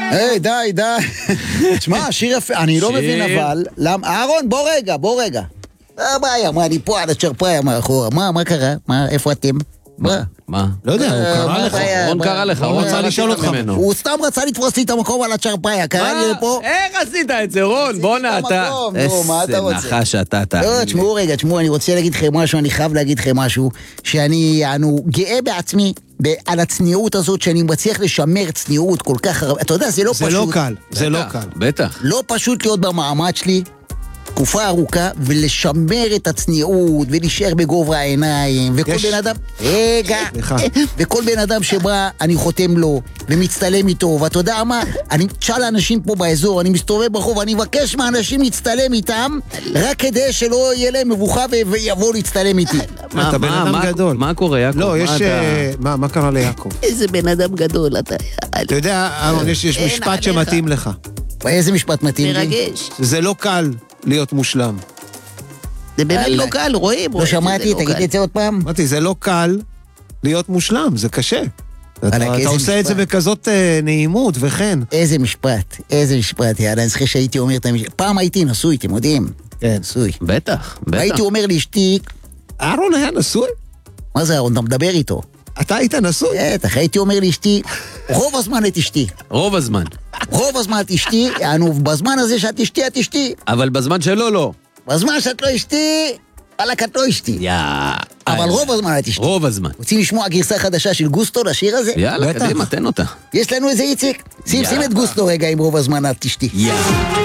היי, די. תשמע, שיר יפה, אני לא מבין אבל, אהרון, בוא רגע. מה היה, אני פה על הצ'רפאיה מאחורה, מה קרה? איפה אתם? מה? לא יודע, הוא קרא לך. רון קרא לך, הוא רצה לשאול אותך ממנו. הוא סתם רצה לתפוס לי את המקום על הצ'רפאיה, קרא לי לפה. איך עשית את זה, רון? בוא'נה אתה. איזה נחש אתה. לא, תשמעו, אני רוצה להגיד לכם משהו, אני חייב להגיד לכם משהו, שאני גאה בעצמי, על הצניעות הזאת, שאני מצליח לשמר צניעות כל כך הרבה, אתה יודע, זה לא פשוט. זה לא קל. בטח. לא פשוט להיות במעמד שלי, תקופה ארוכה, ולשמר את הצניעות, ולהישאר בגובה העיניים, וכל בן אדם, וכל בן אדם שבא, אני חותם לו, ומצטלם איתו, ואתה יודע מה, אני תשאל לאנשים פה באזור, אני מסתובב ברחוב, אני מבקש מהאנשים להצטלם איתם, רק כדי שלא יהיה להם מבוכה, ויבואו להצטלם איתי. אתה בן אדם גדול. מה קורה, יעקב? לא, יש... מה קרה ליעקב? איזה בן אדם גדול אתה. אתה יודע, אהרון, יש משפט שמתאים לך. איזה משפט מתאים לי? מרגש. זה לא קל להיות מושלם. זה באמת לא קל, רואים. לא שמעתי, תגיד את זה עוד פעם. אמרתי, זה לא קל להיות מושלם, זה קשה. אתה עושה את זה בכזאת נעימות וכן. איזה משפט, יאללה, אני זוכר שהייתי אומר את המשפט. פעם הייתי נשוי, אתם יודעים? כן. נשוי. בטח. הייתי אומר לאשתי... אהרון היה נשוי? מה זה אהרון? אתה מדבר איתו. אתה היית נשוי? בטח, הייתי אומר לאשתי, רוב הזמן את אשתי. רוב הזמן את אשתי, בזמן הזה שאת אשתי, את אשתי. אבל בזמן שלו לא. בזמן שאת לא אשתי, וואלק את לא אשתי. אבל רוב הזמן את אשתי. רוב הזמן. רוצים לשמוע גרסה חדשה של גוסטו לשיר הזה? יאללה, קדימה, תן אותה. יש לנו איזה איציק? שים את גוסטו רגע עם רוב הזמן את אשתי.